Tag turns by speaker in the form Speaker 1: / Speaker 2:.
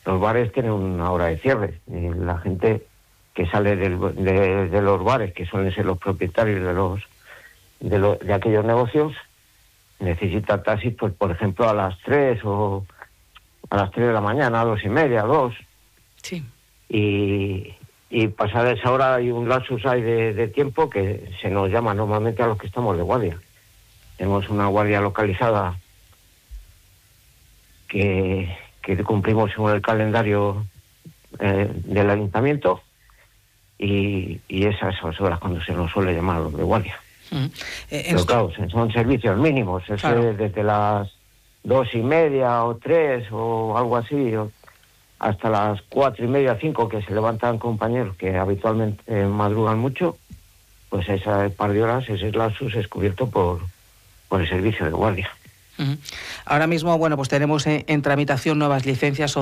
Speaker 1: los bares tienen una hora de cierre. Y la gente que sale de los bares, que suelen ser los propietarios de aquellos negocios, necesita taxis, pues por ejemplo a las 3 o a las 3 de la mañana, a 2:30, 2.
Speaker 2: Sí.
Speaker 1: Y pasada esa hora hay un lapsus ahí de tiempo que se nos llama normalmente a los que estamos de guardia. Tenemos una guardia localizada que cumplimos según el calendario del ayuntamiento, y esas son las horas cuando se nos suele llamar a los de guardia. Pero claro, son servicios mínimos, claro. Desde las 2:30 o 3 o algo así, hasta las 4:30, 5, que se levantan compañeros que habitualmente madrugan mucho, pues ese par de horas, ese lapsus es cubierto por el servicio de guardia.
Speaker 2: Ahora mismo, bueno, pues tenemos en tramitación nuevas licencias